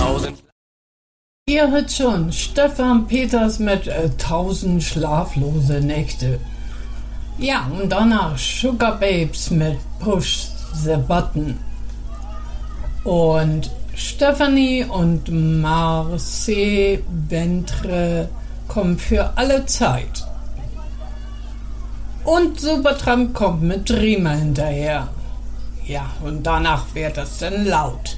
Ihr hört schon, Stefan Peters mit 1000 schlaflose Nächte. Ja, und danach Sugar Babes mit Push the Button. Und Stephanie und Marcel Ventre kommen für alle Zeit. Und Supertramp kommt mit Dreamer hinterher. Ja, und danach wird es dann laut.